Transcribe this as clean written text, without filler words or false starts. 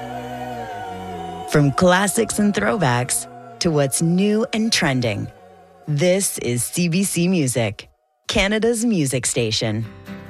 From classics and throwbacks to what's new and trending, this is CBC Music, Canada's music station.